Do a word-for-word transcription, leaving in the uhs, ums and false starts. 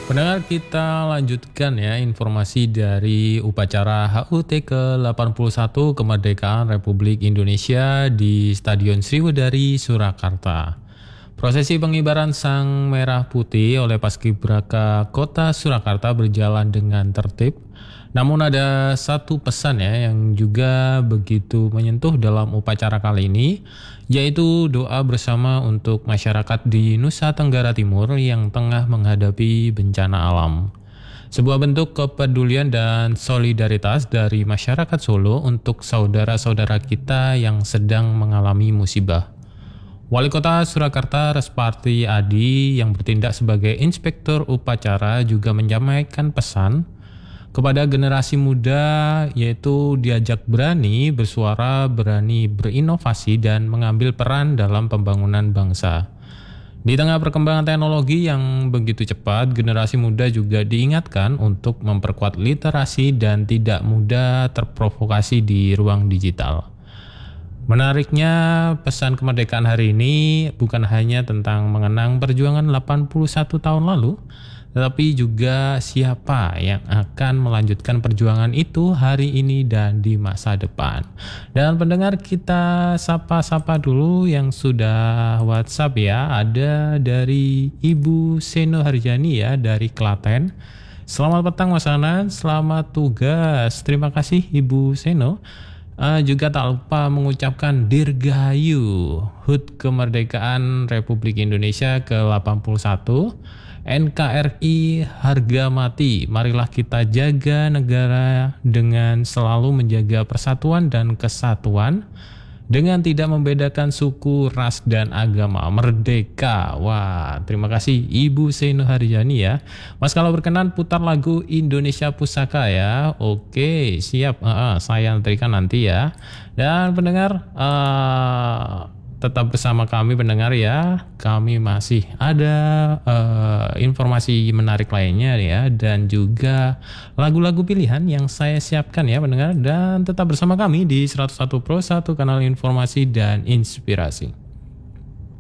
Pendengar, kita lanjutkan ya informasi dari upacara H U T ke delapan puluh satu Kemerdekaan Republik Indonesia di Stadion Sriwedari, Surakarta. Prosesi pengibaran Sang Merah Putih oleh Paskibraka Kota Surakarta berjalan dengan tertib. Namun ada satu pesan ya yang juga begitu menyentuh dalam upacara kali ini, yaitu doa bersama untuk masyarakat di Nusa Tenggara Timur yang tengah menghadapi bencana alam. Sebuah bentuk kepedulian dan solidaritas dari masyarakat Solo untuk saudara-saudara kita yang sedang mengalami musibah. Wali Kota Surakarta Resparti Adi yang bertindak sebagai inspektur upacara juga menyampaikan pesan kepada generasi muda, yaitu diajak berani bersuara, berani berinovasi dan mengambil peran dalam pembangunan bangsa. Di tengah perkembangan teknologi yang begitu cepat, generasi muda juga diingatkan untuk memperkuat literasi dan tidak mudah terprovokasi di ruang digital. Menariknya, pesan kemerdekaan hari ini bukan hanya tentang mengenang perjuangan delapan puluh satu tahun lalu, tetapi juga siapa yang akan melanjutkan perjuangan itu hari ini dan di masa depan. Dan pendengar, kita sapa-sapa dulu yang sudah WhatsApp ya. Ada dari Ibu Seno Harjani ya dari Klaten. Selamat petang Mas Anan, selamat tugas. Terima kasih Ibu Seno. Uh, juga tak lupa mengucapkan Dirgahayu H U T Kemerdekaan Republik Indonesia ke delapan puluh satu. N K R I harga mati, marilah kita jaga negara dengan selalu menjaga persatuan dan kesatuan dengan tidak membedakan suku, ras, dan agama. Merdeka. Wah, terima kasih Ibu Seno Harjani ya. Mas, kalau berkenan putar lagu Indonesia Pusaka ya. Oke, siap. Uh, saya nantikan nanti ya. Dan pendengar, uh, tetap bersama kami pendengar ya. Kami masih ada uh, informasi menarik lainnya ya, dan juga lagu-lagu pilihan yang saya siapkan ya pendengar. Dan tetap bersama kami di seratus satu Pro satu, kanal informasi dan inspirasi.